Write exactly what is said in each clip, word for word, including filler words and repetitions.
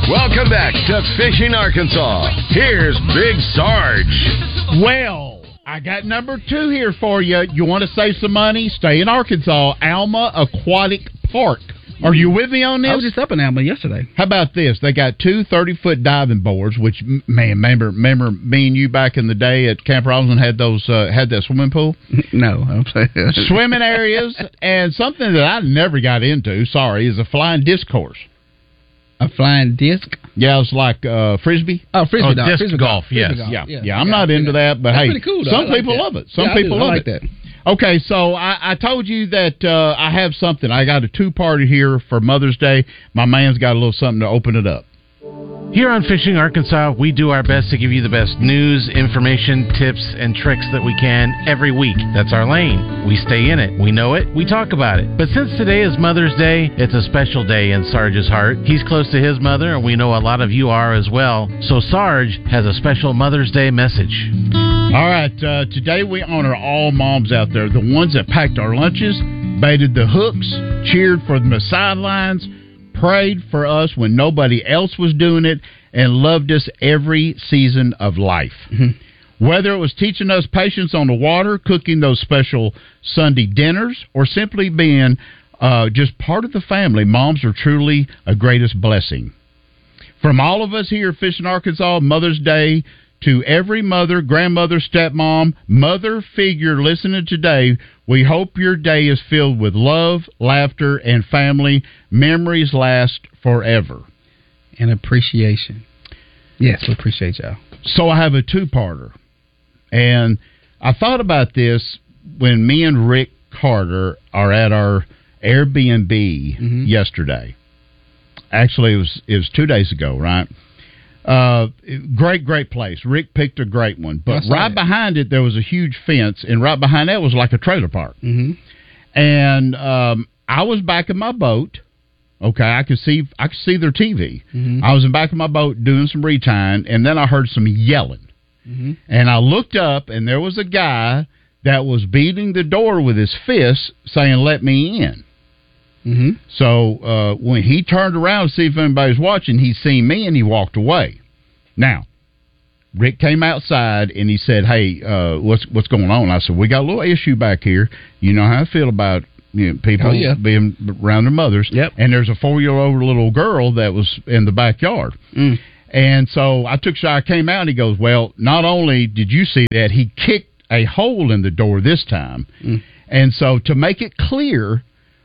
Welcome back to Fishing Arkansas. Here's Big Sarge. Well, I got number two here for you. You want to save some money? Stay in Arkansas. Alma Aquatic Park. Are you with me on this? I was just up in Alma yesterday. How about this? They got two thirty-foot diving boards, which, man, remember, remember me and you back in the day at Camp Roslyn had those uh, had that swimming pool? No. I'm saying. Swimming areas, and something that I never got into, sorry, is a flying disc course. A flying disc? Yeah, it's like uh, Frisbee. Oh, Frisbee oh, golf. disc Frisbee golf, golf. yes. Frisbee golf. Yeah, yeah, yeah, I'm yeah, not into yeah. that, but That's hey, pretty cool, though. some I like people that. love it. Some yeah, people I love like it. that. Okay, so I, I told you that uh, I have something. I got a two-parter here for Mother's Day. My man's got a little something to open it up. Here on Fishing Arkansas, we do our best to give you the best news, information, tips, and tricks that we can every week. That's our lane. We stay in it. We know it. We talk about it. But since today is Mother's Day, it's a special day in Sarge's heart. He's close to his mother, and we know a lot of you are as well. So Sarge has a special Mother's Day message. All right, uh, today we honor all moms out there, the ones that packed our lunches, baited the hooks, cheered from the sidelines, prayed for us when nobody else was doing it, and loved us every season of life. Mm-hmm. Whether it was teaching us patience on the water, cooking those special Sunday dinners, or simply being uh, just part of the family, moms are truly a greatest blessing. From all of us here at Fishing Arkansas, Mother's Day to every mother, grandmother, stepmom, mother figure listening today, we hope your day is filled with love, laughter, and family. Memories last forever. And appreciation. Yes, we appreciate y'all. So I have a two-parter. And I thought about this when me and Rick Carter are at our Airbnb mm-hmm. yesterday. Actually, it was, it was two days ago, right? Uh, great, great place. Rick picked a great one. But right it. behind it, there was a huge fence, and right behind that was like a trailer park. Mm-hmm. And um, I was back in my boat. Okay, I could see I could see their T V. Mm-hmm. I was in back of my boat doing some retying, and then I heard some yelling. Mm-hmm. And I looked up, and there was a guy that was beating the door with his fist, saying, "Let me in." Mm-hmm. So uh, when he turned around to see if anybody was watching, he seen me and he walked away. Now, Rick came outside and he said, "Hey, uh, what's what's going on?" I said, "We got a little issue back here. You know how I feel about you know, people oh, yeah. being around their mothers. Yep. And there's a four-year-old little girl that was in the backyard." Mm. And so I took shy, came out, and he goes, "Well, not only did you see that, he kicked a hole in the door this time." Mm. And so to make it clear,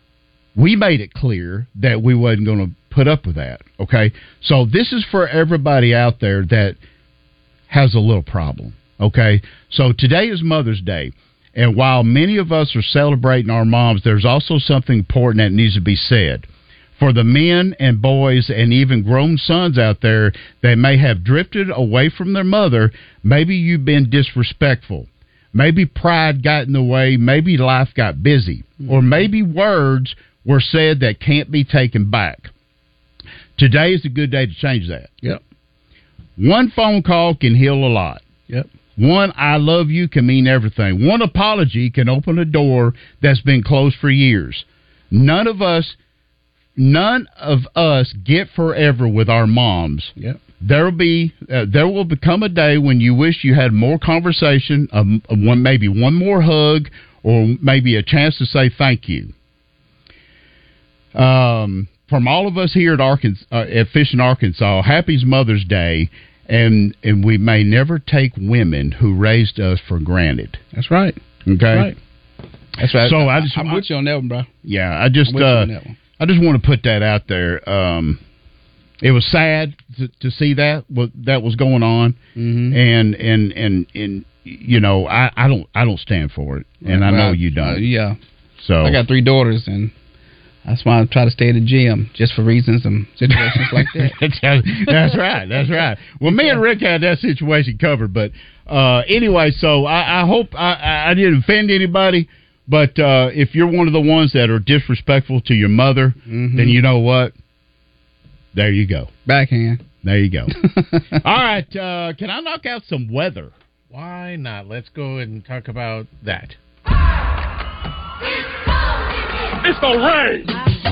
we made it clear that we wasn't going to put up with that, okay? So this is for everybody out there that has a little problem, okay? So today is Mother's Day, and while many of us are celebrating our moms, there's also something important that needs to be said. For the men and boys and even grown sons out there that may have drifted away from their mother, maybe you've been disrespectful. Maybe pride got in the way. Maybe life got busy. Mm-hmm. Or maybe words were said that can't be taken back. Today is a good day to change that. Yep. One phone call can heal a lot. Yep. One "I love you" can mean everything. One apology can open a door that's been closed for years. None of us, none of us get forever with our moms. Yep. There will be, uh, there will become a day when you wish you had more conversation, um, one maybe one more hug, or maybe a chance to say thank you. Um, from all of us here at Arkansas, uh, at Fishing Arkansas, happy Mother's Day, and and we may never take women who raised us for granted. That's right. Okay. That's right. That's right. So I, I just, I'm with you on that one, bro. Yeah, I just, I'm uh, with you on that one. I just want to put that out there. Um, it was sad to, to see that what that was going on, mm-hmm. and and and and you know, I, I don't I don't stand for it, and well, I know you don't. Uh, yeah. So I got three daughters, and that's why I try to stay at the gym, just for reasons and situations like that. that's, that's right. That's right. Well, me and Rick had that situation covered. But uh, anyway, so I, I hope I, I didn't offend anybody. But uh, if you're one of the ones that are disrespectful to your mother, mm-hmm. then you know what? There you go. Backhand. There you go. All right. Uh, can I knock out some weather? Why not? Let's go and talk about that. It's the rain.